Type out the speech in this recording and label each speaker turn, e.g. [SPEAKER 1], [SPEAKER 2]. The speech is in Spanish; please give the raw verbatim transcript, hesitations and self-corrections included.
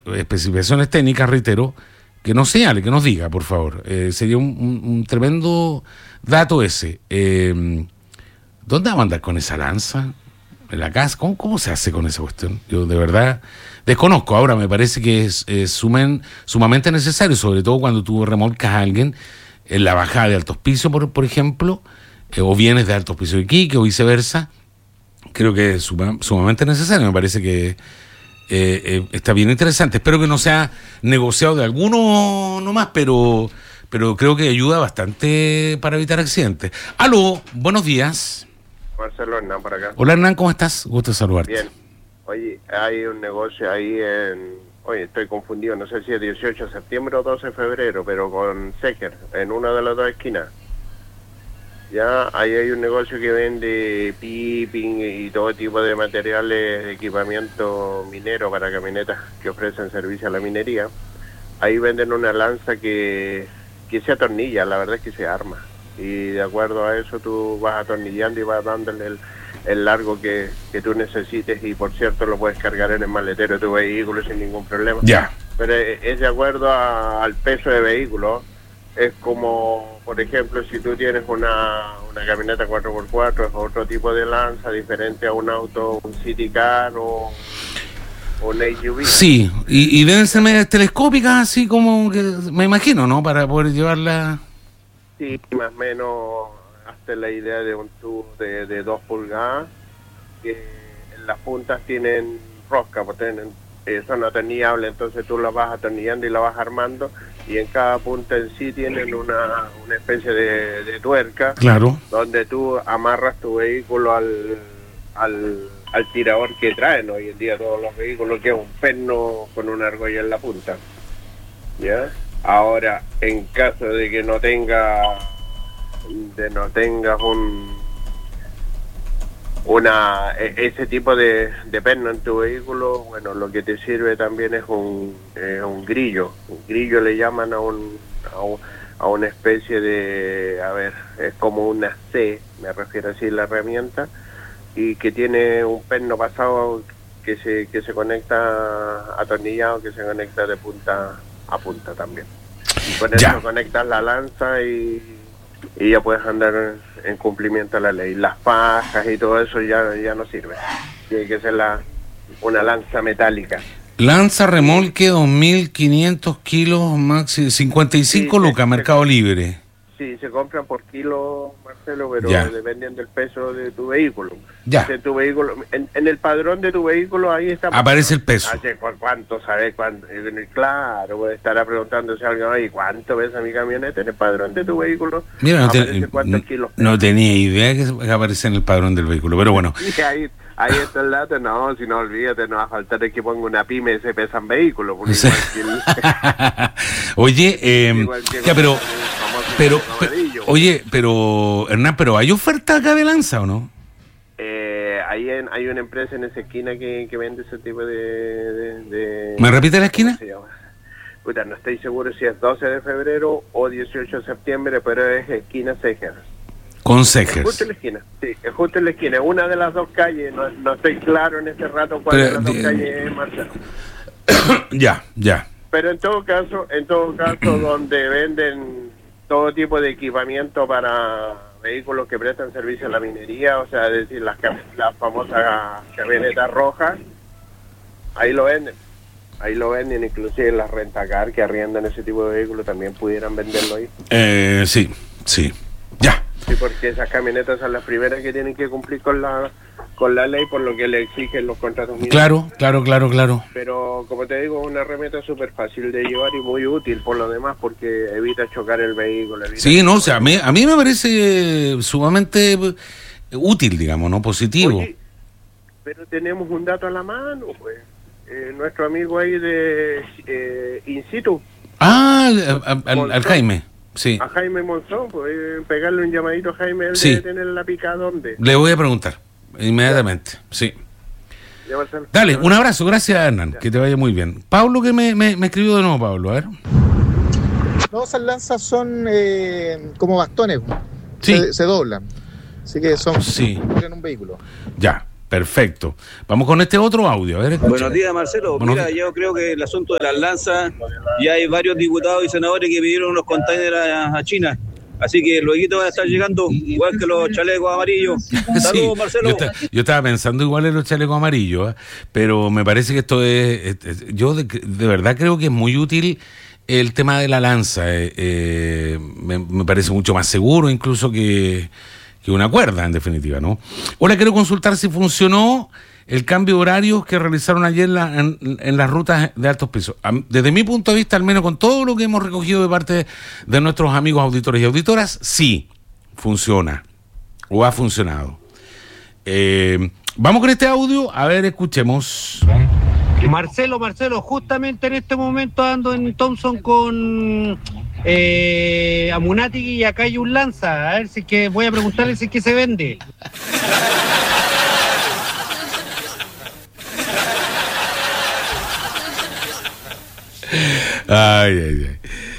[SPEAKER 1] especificaciones técnicas, reitero, que nos señale, que nos diga, por favor. Eh, sería un, un, un tremendo dato ese. Eh, ¿Dónde va a andar con esa lanza? ¿En la casa? ¿Cómo, cómo se hace con esa cuestión? Yo de verdad desconozco. Ahora me parece que es, es sumen, sumamente necesario, sobre todo cuando tú remolcas a alguien en la bajada de Altos Pisos, por, por ejemplo, eh, o vienes de Altos Pisos de Iquique o viceversa. Creo que es suma, sumamente necesario. Me parece que eh, eh, está bien interesante. Espero que no sea negociado de alguno nomás, pero, pero creo que ayuda bastante para evitar accidentes. Aló, buenos días.
[SPEAKER 2] Marcelo Hernán, por acá.
[SPEAKER 1] Hola Hernán, ¿cómo estás? Gusto saludarte.
[SPEAKER 2] Bien. Oye, hay un negocio ahí en... Oye, estoy confundido, no sé si es dieciocho de septiembre o doce de febrero, pero con Seger, en una de las dos esquinas. Ya, ahí hay un negocio que vende piping y todo tipo de materiales de equipamiento minero para camionetas que ofrecen servicio a la minería. Ahí venden una lanza que, que se atornilla, la verdad es que se arma. Y de acuerdo a eso tú vas atornillando y vas dándole el, el largo que, que tú necesites, y por cierto lo puedes cargar en el maletero de tu vehículo sin ningún problema.
[SPEAKER 1] Ya.
[SPEAKER 2] Pero es de acuerdo a, al peso de vehículo. Es como, por ejemplo, si tú tienes una, una camioneta cuatro por cuatro, es otro tipo de lanza, diferente a un auto, un City Car o un S U V.
[SPEAKER 1] Sí, y, y deben ser medias telescópicas, así como que me imagino, ¿no? Para poder llevarla...
[SPEAKER 2] Sí, más o menos hasta la idea de un tubo de, de dos pulgadas, que en las puntas tienen rosca, porque tienen, eh, son atornillables, entonces tú las vas atornillando y las vas armando, y en cada punta en sí tienen una, una especie de, de tuerca,
[SPEAKER 1] Claro.
[SPEAKER 2] donde tú amarras tu vehículo al, al, al tirador que traen hoy en día todos los vehículos, que es un perno con una argolla en la punta. ¿Ya? Ahora, en caso de que no tenga, de no tengas un una ese tipo de, de perno en tu vehículo, bueno, lo que te sirve también es un, eh, un grillo. Un grillo le llaman a un, a un a una especie de, a ver, es como una C, me refiero así la herramienta, y que tiene un perno pasado que se que se conecta atornillado, que se conecta de punta a punta también. Y con
[SPEAKER 1] Ya.
[SPEAKER 2] eso conectas la lanza y, y ya puedes andar en cumplimiento de la ley. Las fajas y todo eso ya, ya no sirve. Tiene que ser la, una lanza metálica.
[SPEAKER 1] Lanza remolque dos mil quinientos kilos, máximo cincuenta y cinco
[SPEAKER 2] Sí,
[SPEAKER 1] lucas,
[SPEAKER 2] se-
[SPEAKER 1] Mercado
[SPEAKER 2] se-
[SPEAKER 1] Libre.
[SPEAKER 2] Sí, se compran por kilo, Marcelo, pero
[SPEAKER 1] Ya.
[SPEAKER 2] dependiendo del peso de tu vehículo.
[SPEAKER 1] Ya.
[SPEAKER 2] De tu vehículo, en, en el padrón de tu vehículo ahí está.
[SPEAKER 1] Aparece el peso.
[SPEAKER 2] Hace cu- cuánto, ¿sabes? Cuánto, eh, claro, puede estar preguntándose a alguien, oye, ¿cuánto pesa mi camioneta en el padrón de tu vehículo?
[SPEAKER 1] Mira, no, te-
[SPEAKER 2] Aparece cuántos kilos
[SPEAKER 1] no
[SPEAKER 2] pesa.
[SPEAKER 1] tenía idea que aparece en el padrón del vehículo, pero bueno.
[SPEAKER 2] Y ahí, ahí está el dato, no, si no olvídate, no va a faltar el que ponga una pyme ese pesan vehículo, porque
[SPEAKER 1] Sí.
[SPEAKER 2] igual que el,
[SPEAKER 1] Oye, eh,
[SPEAKER 2] igual que
[SPEAKER 1] ya, pero,
[SPEAKER 2] el famoso
[SPEAKER 1] pero,
[SPEAKER 2] amarillo.
[SPEAKER 1] pe- oye, pero, Hernán, pero ¿hay oferta acá de lanza o no?
[SPEAKER 2] Eh, ahí en, hay una empresa en esa esquina que, que vende ese tipo de... de, de-
[SPEAKER 1] ¿Me repite la esquina?
[SPEAKER 2] ¿Cómo se llama? Puta, no estoy seguro si es doce de febrero o dieciocho de septiembre, pero es esquina Seger.
[SPEAKER 1] Con
[SPEAKER 2] Es justo en
[SPEAKER 1] Segers.
[SPEAKER 2] la esquina, sí, es justo en la esquina. Una de las dos calles, no, no estoy claro en este rato cuál
[SPEAKER 1] Pero,
[SPEAKER 2] de las dos
[SPEAKER 1] de-
[SPEAKER 2] calles es, Marcelo.
[SPEAKER 1] Ya, ya.
[SPEAKER 2] Pero en todo caso, en todo caso, donde venden todo tipo de equipamiento para vehículos que prestan servicio a la minería, o sea, es decir, las, cam- las famosas camionetas rojas, ahí lo venden. Ahí lo venden, inclusive las rentacar que arriendan ese tipo de vehículos también pudieran venderlo ahí.
[SPEAKER 1] Eh, sí, sí. Ya.
[SPEAKER 2] Sí, porque esas camionetas son las primeras que tienen que cumplir con la con la ley, por lo que le exigen los contratos mineros.
[SPEAKER 1] Claro, claro, claro, claro.
[SPEAKER 2] Pero, como te digo, es una herramienta súper fácil de llevar y muy útil por lo demás, porque evita chocar el vehículo. Evita
[SPEAKER 1] Sí, no, o sea, a mí, a mí me parece sumamente eh, útil, digamos, ¿no? Positivo.
[SPEAKER 2] Oye, pero tenemos un dato a la mano, pues. Eh, nuestro amigo ahí de eh, In Situ,
[SPEAKER 1] Ah, al, al- al- al Jaime, sí.
[SPEAKER 2] a Jaime Monzón, pues eh, pegarle un llamadito a Jaime, él
[SPEAKER 1] Sí.
[SPEAKER 2] debe tener la pica dónde.
[SPEAKER 1] Le voy a preguntar inmediatamente, sí.
[SPEAKER 2] Ya, Marcelo.
[SPEAKER 1] Dale, un abrazo, gracias Hernán, que te vaya muy bien. Pablo, que me, me, me escribió de nuevo, Pablo, a ver.
[SPEAKER 3] No, esas lanzas son eh, como bastones,
[SPEAKER 1] Sí.
[SPEAKER 3] se, se doblan, así que son
[SPEAKER 1] Sí.
[SPEAKER 3] en un vehículo.
[SPEAKER 1] Ya, Perfecto. Vamos con este otro audio. A ver, escucha.
[SPEAKER 4] Buenos días, Marcelo.
[SPEAKER 1] Buenos
[SPEAKER 4] Mira,
[SPEAKER 1] días.
[SPEAKER 4] yo creo que el asunto de las lanzas, ya hay varios diputados y senadores que pidieron unos containers a, a China. Así que luego van a estar llegando, igual que los chalecos amarillos. Saludos,
[SPEAKER 1] Sí,
[SPEAKER 4] Marcelo.
[SPEAKER 1] Yo, está- yo estaba pensando igual en los chalecos amarillos, ¿eh? Pero me parece que esto es... es- es- yo de, de verdad creo que es muy útil el tema de la lanza. eh, eh, me, me parece mucho más seguro incluso que, que una cuerda, en definitiva, ¿no? Ahora quiero consultar si funcionó el cambio de horarios que realizaron ayer la- en, en las rutas de altos pisos. A- Desde mi punto de vista, al menos con todo lo que hemos recogido de parte de nuestros amigos auditores y auditoras, sí, funciona o ha funcionado. Eh, vamos con este audio, a ver, escuchemos.
[SPEAKER 5] Marcelo, Marcelo, justamente en este momento ando en Thompson con eh, Amunati y acá hay un lanza. A ver si es que voy a preguntarle si es que se vende.
[SPEAKER 1] Ay, ay, ay.